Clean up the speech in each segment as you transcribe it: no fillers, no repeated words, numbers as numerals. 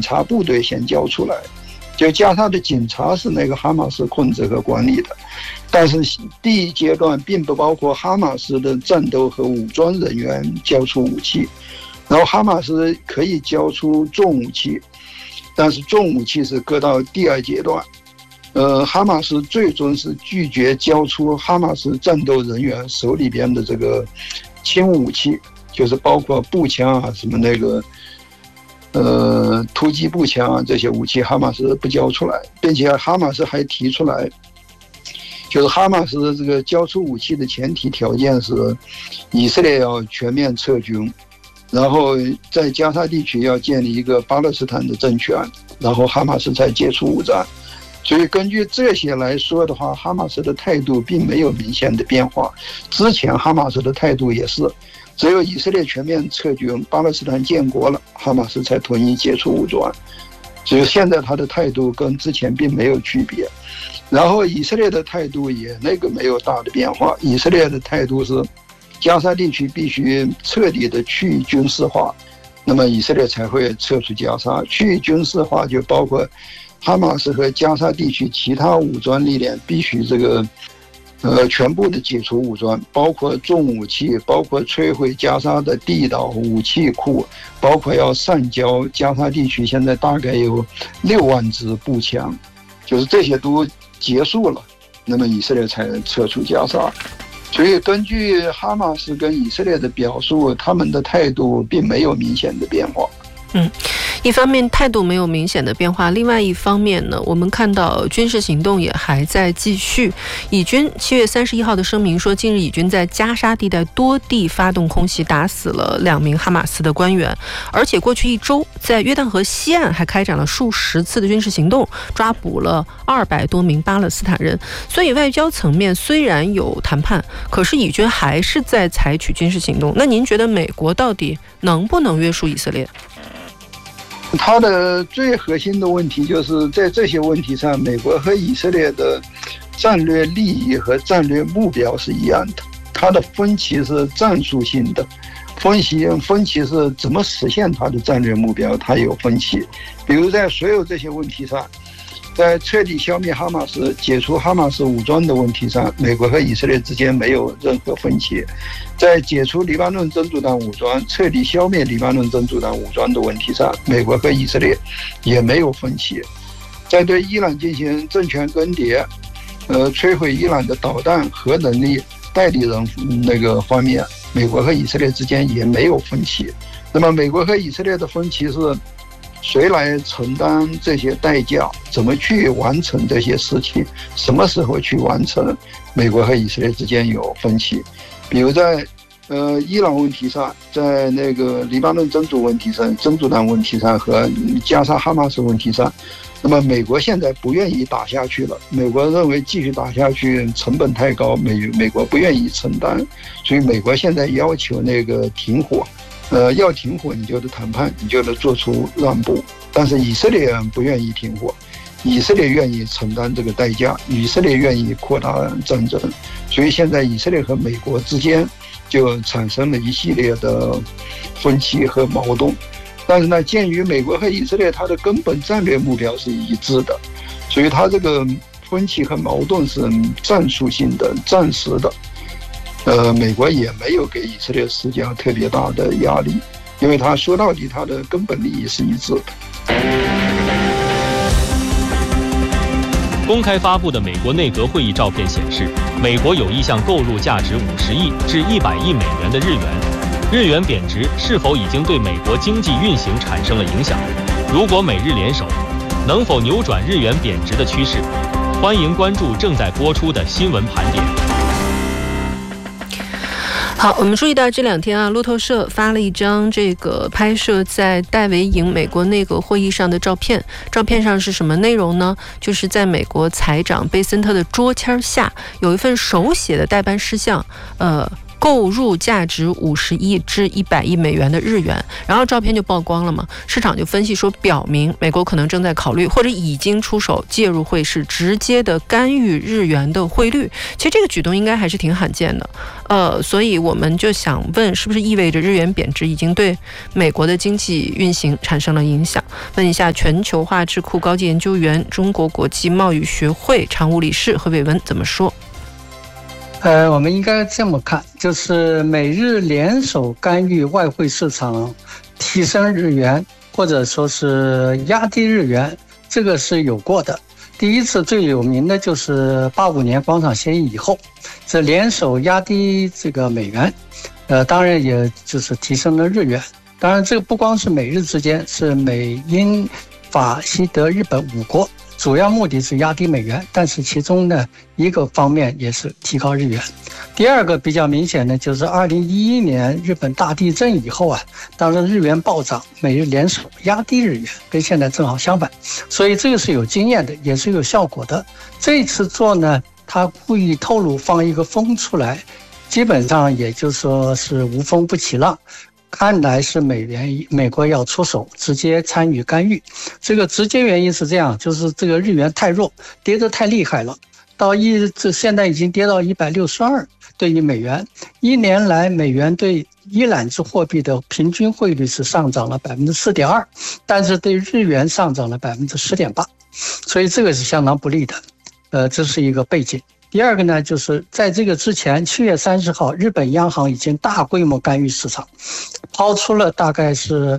察部队先交出来，就加沙的警察是那个哈马斯控制和管理的，但是第一阶段并不包括哈马斯的战斗和武装人员交出武器，然后哈马斯可以交出重武器，但是重武器是搁到第二阶段。哈马斯最终是拒绝交出哈马斯战斗人员手里边的这个轻武器，就是包括步枪啊，什么那个突击步枪啊，这些武器哈马斯不交出来，并且哈马斯还提出来，就是哈马斯的这个交出武器的前提条件是以色列要全面撤军，然后在加沙地区要建立一个巴勒斯坦的政权，然后哈马斯才解除武装。所以根据这些来说的话，哈马斯的态度并没有明显的变化。之前哈马斯的态度也是，只有以色列全面撤军，巴勒斯坦建国了，哈马斯才同意解除武装。所以现在他的态度跟之前并没有区别。然后以色列的态度也没有大的变化，以色列的态度是加沙地区必须彻底的去军事化，那么以色列才会撤出加沙。去军事化就包括哈马斯和加沙地区其他武装力量必须全部的解除武装，包括重武器，包括摧毁加沙的地道武器库，包括要上交加沙地区现在大概有6万支步枪，就是这些都结束了，那么以色列才撤出加沙。所以根据哈马斯跟以色列的表述，他们的态度并没有明显的变化。 一方面态度没有明显的变化，另外一方面呢，我们看到军事行动也还在继续。以军7月31号的声明说，近日以军在加沙地带多地发动空袭，打死了2名哈马斯的官员，而且过去1周在约旦河西岸还开展了数十次的军事行动，抓捕了200多名巴勒斯坦人。所以外交层面虽然有谈判，可是以军还是在采取军事行动。那您觉得美国到底能不能约束以色列？ 它的最核心的问题就是在这些问题上，美国和以色列的战略利益和战略目标是一样的，它的分歧是战术性的，分歧是怎么实现它的战略目标，它有分歧。比如在所有这些问题上，在彻底消灭哈马斯、解除哈马斯武装的问题上，美国和以色列之间没有任何分歧；在解除黎巴嫩真主党武装、彻底消灭黎巴嫩真主党武装的问题上，美国和以色列也没有分歧；在对伊朗进行政权更迭、摧毁伊朗的导弹、核能力代理人方面，美国和以色列之间也没有分歧。那么，美国和以色列的分歧是谁来承担这些代价？怎么去完成这些事情？什么时候去完成？美国和以色列之间有分歧。比如在伊朗问题上，在黎巴嫩真主问题上、真主党问题上和加沙哈马斯问题上，那么美国现在不愿意打下去了。美国认为继续打下去成本太高，美国不愿意承担，所以美国现在要求停火。要停火你就得谈判，你就得做出让步，但是以色列不愿意停火，以色列愿意承担这个代价，以色列愿意扩大战争，所以现在以色列和美国之间就产生了一系列的分歧和矛盾。但是呢，鉴于美国和以色列它的根本战略目标是一致的，所以它这个分歧和矛盾是战术性的、暂时的。美国也没有给以色列施加特别大的压力，因为他说到底他的根本利益是一致的。 公开发布的美国内阁会议照片显示，美国有意向购入价值50亿至100亿美元的日元。日元贬值是否已经对美国经济运行产生了影响？如果美日联手，能否扭转日元贬值的趋势？欢迎关注正在播出的新闻盘点。 好，我们注意到这2天啊，路透社发了一张这个拍摄在戴维营美国内阁会议上的照片。照片上是什么内容呢？就是在美国财长贝森特的桌签下有一份手写的代办事项， 购入价值50亿至100亿美元的日元。然后照片就曝光了嘛，市场就分析说，表明美国可能正在考虑或者已经出手介入汇市，直接的干预日元的汇率。其实这个举动应该还是挺罕见的，所以我们就想问，是不是意味着日元贬值已经对美国的经济运行产生了影响？问一下全球化智库高级研究员、中国国际贸易学会常务理事何伟文怎么说？ 我们应该这么看，就是美日联手干预外汇市场，提升日元或者说是压低日元，这个是有过的。第一次最有名的就是85年广场协议以后，这联手压低这个美元，当然也就是提升了日元。当然这个不光是美日之间，是美英法西德日本5国，主要目的是压低美元，但是其中呢一个方面也是提高日元。第二个比较明显的就是2011年日本大地震以后啊，当时日元暴涨，美日联手压低日元，跟现在正好相反，所以这个是有经验的，也是有效果的。这一次做呢，他故意透露放一个风出来，基本上也就是说是无风不起浪。看来是美国要出手，直接参与干预。这个直接原因是这样，就是这个日元太弱，跌得太厉害了，现在已经跌到162对于美元。1年来美元对伊朗制货币的平均汇率是上涨了 4.2%， 但是对日元上涨了 10.8%， 所以这个是相当不利的。这是一个背景。第二个呢，就是在这个之前7月30号日本央行已经大规模干预市场，抛出了大概是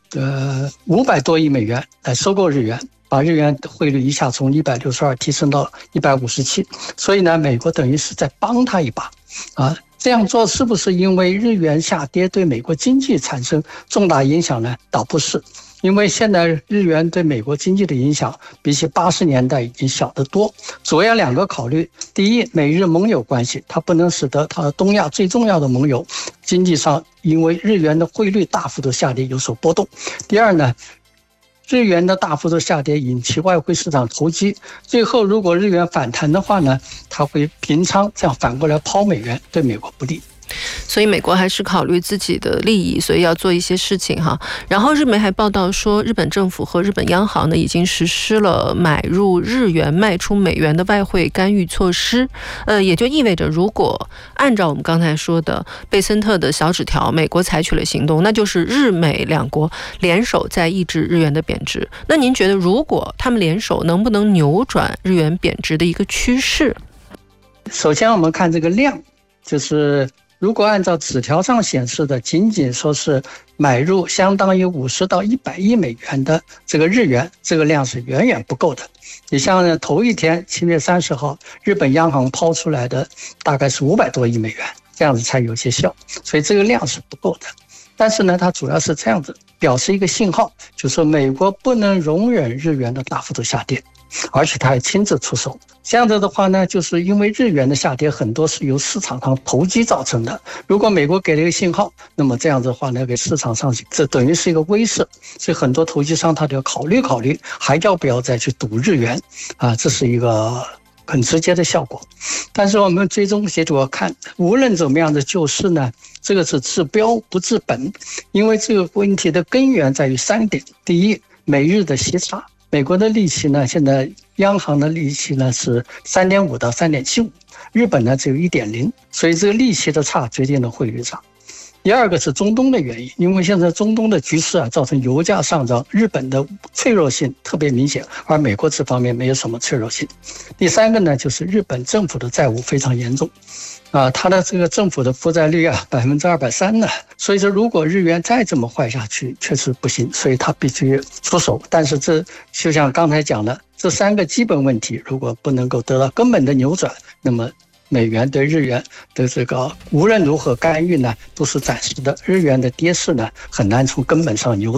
500多亿美元来收购日元，把日元汇率一下从162提升到157，所以呢美国等于是在帮他一把啊。这样做是不是因为日元下跌对美国经济产生重大影响呢？倒不是，因为现在日元对美国经济的影响比起80年代已经小得多。主要2个考虑，第一，美日盟友关系，它不能使得它东亚最重要的盟友经济上因为日元的汇率大幅度下跌有所波动。第二呢，日元的大幅度下跌引起外汇市场投机，最后如果日元反弹的话呢，它会平仓，这样反过来抛美元，对美国不利。 所以美国还是考虑自己的利益，所以要做一些事情哈。然后日媒还报道说，日本政府和日本央行呢已经实施了买入日元卖出美元的外汇干预措施。也就意味着，如果按照我们刚才说的贝森特的小纸条，美国采取了行动，那就是日美2国联手在抑制日元的贬值。那您觉得，如果他们联手，能不能扭转日元贬值的一个趋势？ 首先我们看这个量，就是如果按照纸条上显示的，仅仅说是买入相当于50到100亿美元的这个日元，这个量是远远不够的。你像头一天7月30号日本央行抛出来的大概是500多亿美元，这样子才有些效，所以这个量是不够的。但是呢，它主要是这样子表示一个信号，就是说美国不能容忍日元的大幅度下跌，而且他还亲自出手。这样子的话呢，就是因为日元的下跌很多是由市场上投机造成的。如果美国给了一个信号，那么这样子的话呢，给市场上这等于是一个威慑，所以很多投机商他就要考虑还要不要再去赌日元啊，这是一个很直接的效果。但是我们最终结果看，无论怎么样的救市呢，这个是治标不治本，因为这个问题的根源在于3点。第一，美日的息差，美国的利息呢，现在央行的利息呢是 3.5 到 3.75， 日本呢只有 1.0， 所以这个利息的差决定了汇率差。第二个是中东的原因，因为现在中东的局势造成油价上涨，日本的脆弱性特别明显，而美国这方面没有什么脆弱性。第三个呢，就是日本政府的债务非常严重，它的这个政府的负债率230%呢，所以说如果日元再这么坏下去，确实不行，所以它必须出手。但是这就像刚才讲的，这3个基本问题如果不能够得到根本的扭转，那么美元对日元的这个无论如何干预呢，都是暂时的。日元的跌势呢，很难从根本上扭转。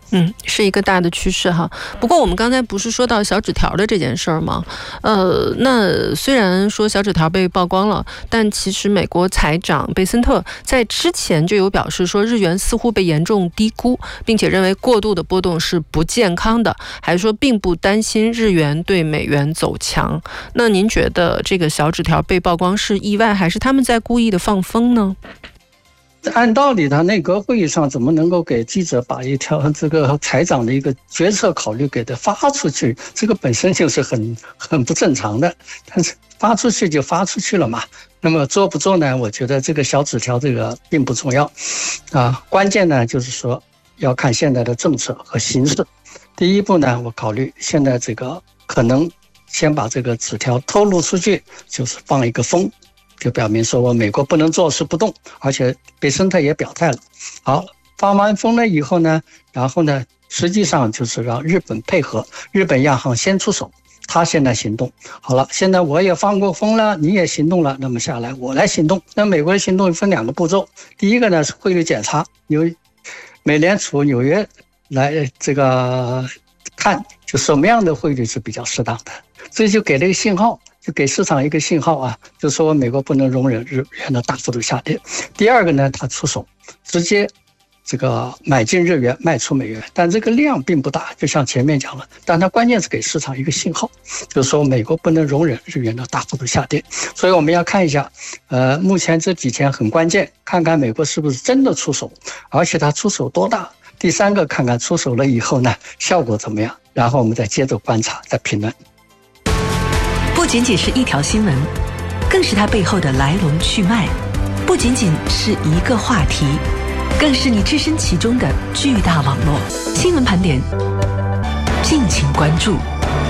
是一个大的趋势哈。不过我们刚才不是说到小纸条的这件事儿吗？那虽然说小纸条被曝光了，但其实美国财长贝森特在之前就有表示说，日元似乎被严重低估，并且认为过度的波动是不健康的，还说并不担心日元对美元走强。那您觉得这个小纸条被曝光是意外，还是他们在故意的放风呢？ 按道理，他内阁会议上怎么能够给记者把一条这个财长的一个决策考虑给他发出去？这个本身就是很不正常的。但是发出去就发出去了嘛。那么做不做呢？我觉得这个小纸条这个并不重要啊。关键呢就是说要看现在的政策和形势。第一步呢，我考虑现在这个可能先把这个纸条透露出去，就是放一个风。就表明说我美国不能坐视不动，而且贝森特也表态了。好，发完风了以后呢，然后呢，实际上就是让日本配合，日本央行先出手，他现在行动。好了，现在我也放过风了，你也行动了，那么下来我来行动。那美国的行动分2个步骤，第一个呢是汇率检查，由美联储纽约来这个看，就什么样的汇率是比较适当的，这就给了一个信号。就给市场一个信号啊，就说美国不能容忍日元的大幅度下跌。第二个呢，他出手直接这个买进日元，卖出美元，但这个量并不大，就像前面讲了，但它关键是给市场一个信号，就是说美国不能容忍日元的大幅度下跌。所以我们要看一下，目前这几天很关键，看看美国是不是真的出手，而且它出手多大。第三个，看看出手了以后呢，效果怎么样，然后我们再接着观察，再评论。 不仅仅是一条新闻，更是它背后的来龙去脉；不仅仅是一个话题，更是你置身其中的巨大网络。新闻盘点，敬请关注。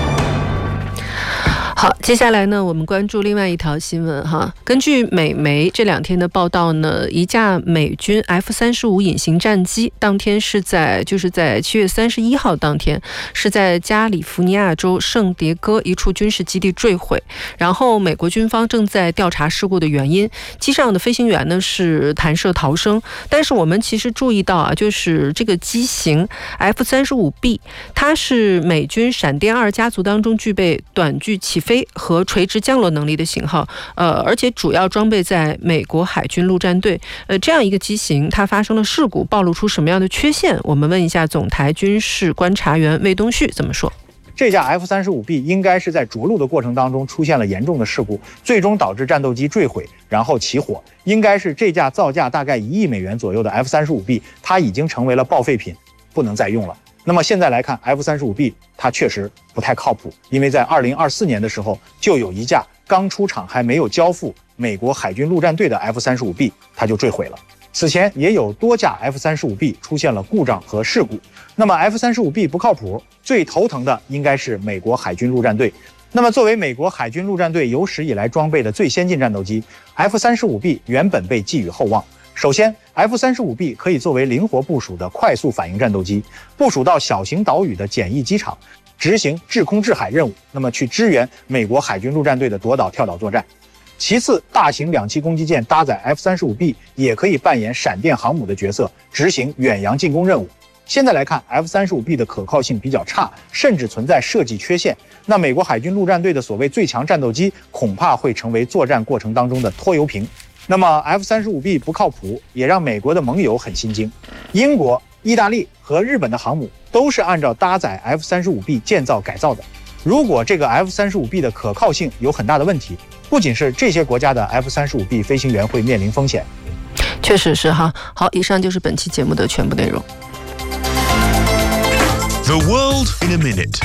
好，接下来呢，我们关注另外一条新闻哈。根据美媒这2天的报道呢，一架美军 F-35隐形战机当天在7月31号当天是在加利福尼亚州圣迭戈一处军事基地坠毁，然后美国军方正在调查事故的原因。机上的飞行员呢是弹射逃生，但是我们其实注意到啊，就是这个机型 F-35B， 它是美军闪电2家族当中具备短距起飞和垂直降落能力的型号，而且主要装备在美国海军陆战队。这样一个机型，它发生了事故，暴露出什么样的缺陷？我们问一下总台军事观察员魏东旭怎么说。 这架 F-35B 应该是在着陆的过程当中出现了严重的事故，最终导致战斗机坠毁，然后起火。应该是这架造价大概1亿美元左右的 F-35B， 它已经成为了报废品，不能再用了。那么现在来看 F-35B 它确实不太靠谱，因为在2024年的时候就有一架刚出厂还没有交付美国海军陆战队的 F-35B 它就坠毁了。此前也有多架 F-35B 出现了故障和事故。那么 F-35B 不靠谱，最头疼的应该是美国海军陆战队。那么作为美国海军陆战队有史以来装备的最先进战斗机， F-35B 原本被寄予厚望。首先 F-35B 可以作为灵活部署的快速反应战斗机，部署到小型岛屿的简易机场，执行制空制海任务，那么去支援美国海军陆战队的夺岛跳岛作战。其次，大型2栖攻击舰搭载 F-35B 也可以扮演闪电航母的角色，执行远洋进攻任务。现在来看 F-35B 的可靠性比较差，甚至存在设计缺陷。那美国海军陆战队的所谓最强战斗机恐怕会成为作战过程当中的拖油瓶。那么 F-35B 不靠谱，也让美国的盟友很心惊。英国、意大利和日本的航母都是按照搭载 F-35B 建造改造的。如果这个 F-35B 的可靠性有很大的问题，不仅是这些国家的 F-35B 飞行员会面临风险。 确实是哈。好，以上就是本期节目的全部内容。 The world in a minute。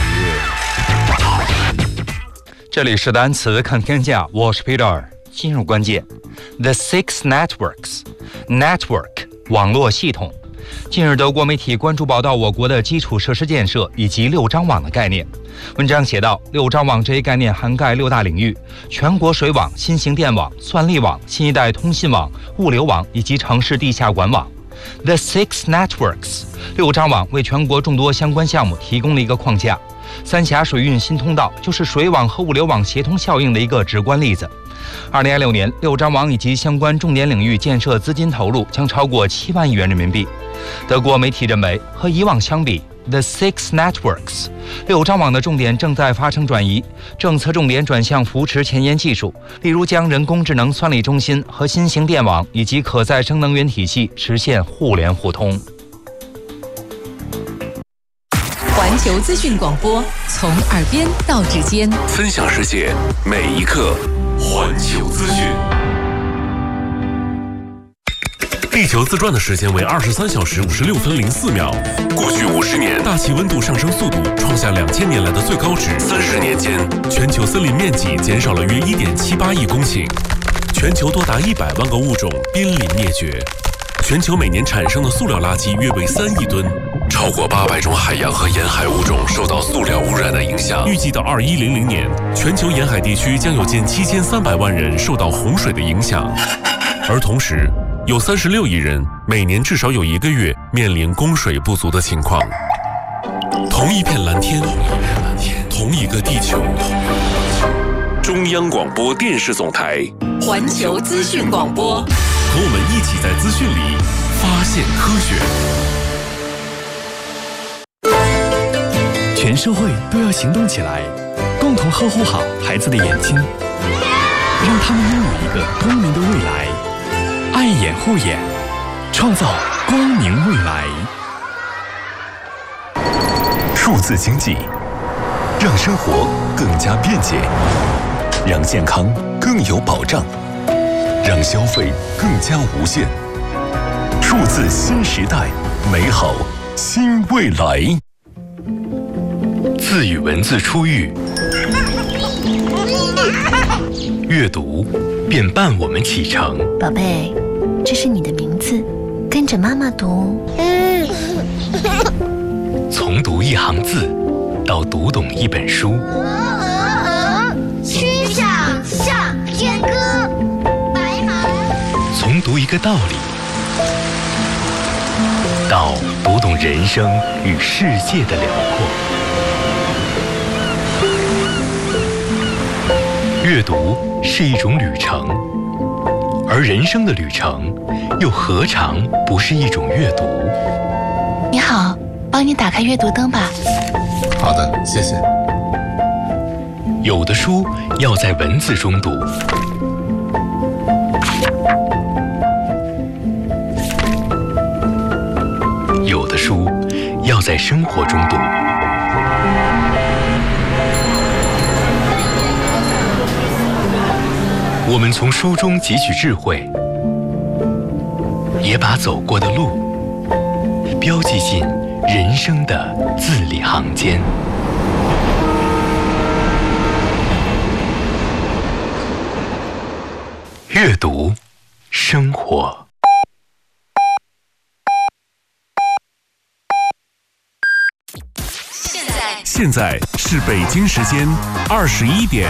这里是单词看天下，我是 Peter。进入关键 The Six Networks Network 网络系统。近日德国媒体关注报道我国的基础设施建设以及6张网的概念。文章写道，6张网这一概念涵盖6大领域：全国水网、新型电网、算力网、新一代通信网、物流网以及城市地下管网。The Six Networks 6张网为全国众多相关项目提供了一个框架。三峡水运新通道就是水网和物流网协同效应的一个直观例子。2026年，6张网以及相关重点领域建设资金投入将超过7万亿元人民币。 德国媒体认为，和以往相比， The Six Networks 6张网的重点正在发生转移，政策重点转向扶持前沿技术，例如将人工智能算力中心和新型电网以及可再生能源体系实现互联互通。 环球资讯广播，从耳边到指尖， 分享世界每一刻。环球资讯。地球自转的时间为23小时56分04秒。过去50年，大气温度上升速度创下2000年来的最高值。30年间，全球森林面积减少了约1.78亿公顷，全球多达100万个物种濒临灭绝。全球每年产生的塑料垃圾约为3亿吨，超过800种海洋和沿海物种受到塑料污染的影响。预计到2100年，全球沿海地区将有近7300万人受到洪水的影响，而同时，有36亿人每年至少有1个月面临供水不足的情况。同一片蓝天，同一个地球。中央广播电视总台环球资讯广播， 和我们一起在资讯里发现科学。全社会都要行动起来，共同呵护好孩子的眼睛，让他们拥有一个光明的未来。爱眼护眼，创造光明未来。 数字经济让生活更加便捷，让健康更有保障，让消费更加无限。数字新时代，美好新未来。 字与文字初遇，阅读便伴我们启程。 宝贝，这是你的名字，跟着妈妈读。 从读一行字到读懂一本书， 曲项向天歌，白马。 从读一个道理到读懂人生与世界的辽阔。阅读是一种旅程，而人生的旅程又何尝不是一种阅读？ 你好，帮你打开阅读灯吧。 好的，谢谢。 有的书要在文字中读，有的书要在生活中读。我们从书中汲取智慧，也把走过的路标记进人生的字里行间。阅读，生活。 现在是北京时间21点。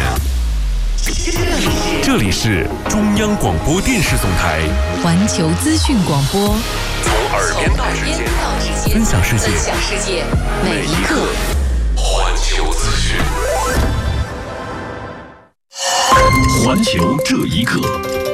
这里是中央广播电视总台环球资讯广播， 从耳边到指尖，分享世界每一刻。 环球资讯， 环球这一刻。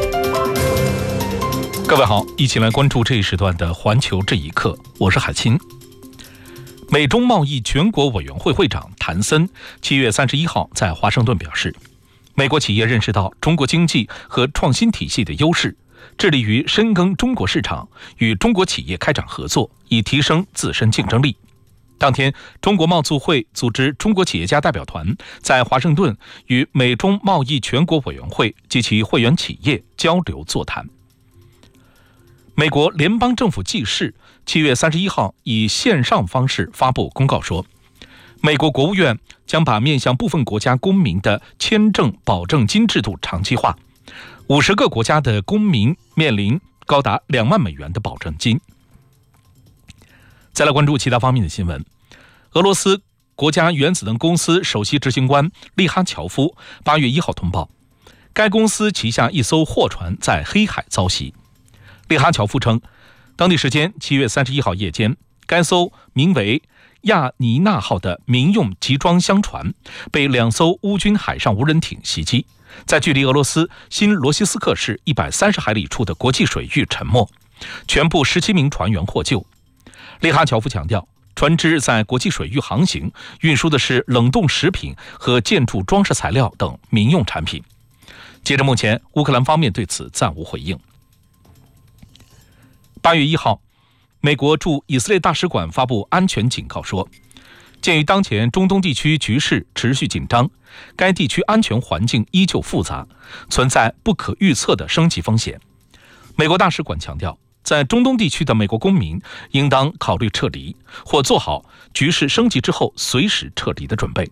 各位好，一起来关注这一时段的环球这一刻，我是海清。美中贸易全国委员会会长谭森7月31号在华盛顿表示，美国企业认识到中国经济和创新体系的优势，致力于深耕中国市场，与中国企业开展合作，以提升自身竞争力。当天，中国贸促会组织中国企业家代表团在华盛顿与美中贸易全国委员会及其会员企业交流座谈。美国联邦政府记事7月31号以线上方式发布公告说，美国国务院将把面向部分国家公民的签证保证金制度长期化，50个国家的公民面临高达2万美元的保证金。再来关注其他方面的新闻。俄罗斯国家原子能公司首席执行官利哈乔夫8月1号通报，该公司旗下一艘货船在黑海遭袭。利哈乔夫称，当地时间7月31号夜间，该艘名为亚尼纳号的民用集装箱船被2艘乌军海上无人艇袭击，在距离俄罗斯新罗西斯克市130海里处的国际水域沉没，全部17名船员获救。 利哈乔夫强调，船只在国际水域航行，运输的是冷冻食品和建筑装饰材料等民用产品。截至目前，乌克兰方面对此暂无回应。8月1号，美国驻以色列大使馆发布安全警告说，鉴于当前中东地区局势持续紧张，该地区安全环境依旧复杂，存在不可预测的升级风险。美国大使馆强调，在中东地区的美国公民应当考虑撤离，或做好局势升级之后随时撤离的准备。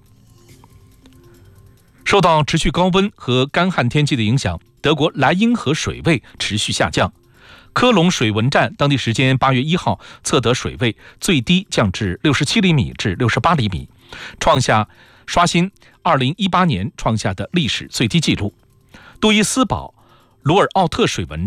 受到持续高温和干旱天气的影响，德国莱茵河水位持续下降。科隆水文站当地时间8月1号测得水位最低降至67厘米至68厘米，刷新2018年创下的历史最低纪录。杜伊斯堡鲁尔奥特水文